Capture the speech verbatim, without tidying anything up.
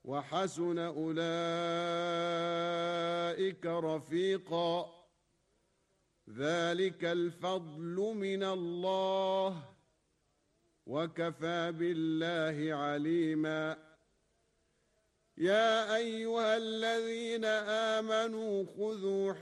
وحسن أولئك رفيقا ذلك الفضل من الله وكفى بالله عليما يا أيها الذين آمنوا خذوا